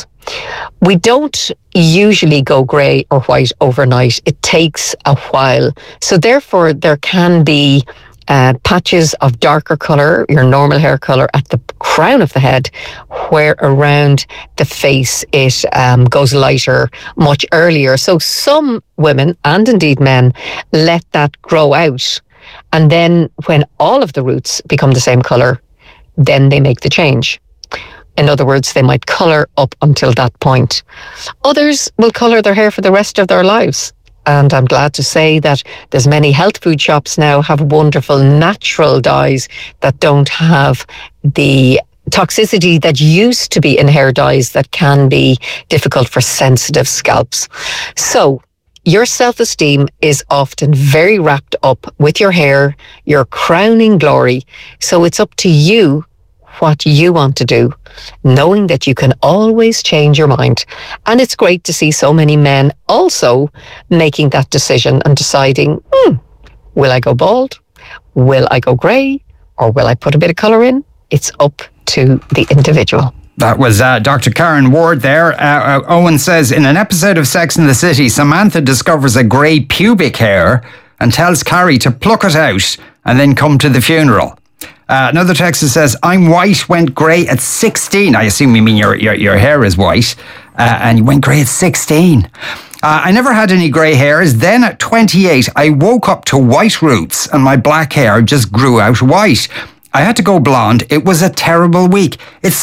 We don't usually go grey or white overnight. It takes a while. So therefore, there can be patches of darker colour, your normal hair colour, at the crown of the head, where around the face it goes lighter much earlier. So some women, and indeed men, let that grow out. And then when all of the roots become the same colour, then they make the change. In other words, they might colour up until that point. Others will colour their hair for the rest of their lives. And I'm glad to say that there's many health food shops now have wonderful natural dyes that don't have the toxicity that used to be in hair dyes that can be difficult for sensitive scalps. So your self-esteem is often very wrapped up with your hair, your crowning glory. So it's up to you what you want to do, knowing that you can always change your mind. And it's great to see so many men also making that decision and deciding, will I go bald? Will I go grey? Or will I put a bit of colour in? It's up to the individual. That was Dr. Karen Ward there. Owen says, in an episode of Sex and the City, Samantha discovers a grey pubic hair and tells Carrie to pluck it out and then come to the funeral. Another texter says, I'm white, went grey at 16. I assume you mean your hair is white. And you went grey at 16. I never had any grey hairs. Then at 28, I woke up to white roots and my black hair just grew out white. I had to go blonde. It was a terrible week.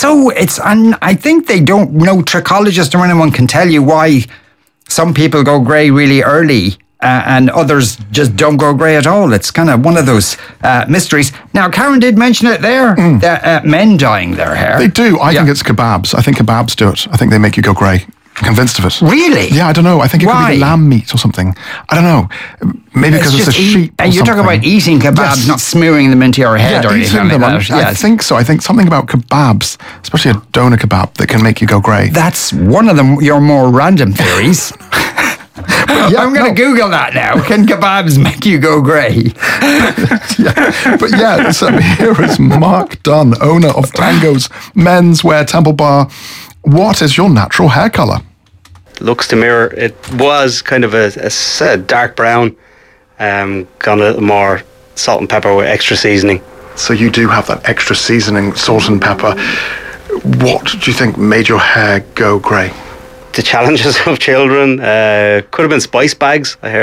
And I think they don't know, trichologists or anyone can tell you why some people go grey really early. and others just don't go grey at all. It's kind of one of those mysteries. Now, Karen did mention it there, that men dyeing their hair. They do. I think it's kebabs. I think kebabs do it. I think they make you go grey. I'm convinced of it. Really? Yeah, I don't know. I think it could be lamb meat or something. I don't know. Maybe because it's a sheep or you're talking about eating kebabs, not smearing them into your head or anything like that. I think so. I think something about kebabs, especially a doner kebab, that can make you go grey. That's one of your more random theories. I'm going to Google that now. Can kebabs make you go grey? So here is Mark Dunn, owner of Tango's Menswear Temple Bar. What is your natural hair colour? Looks to mirror. It was kind of a dark brown, gone a little more salt and pepper with extra seasoning. So you do have that extra seasoning, salt and pepper. What do you think made your hair go grey? The challenges of children. Could have been spice bags. I heard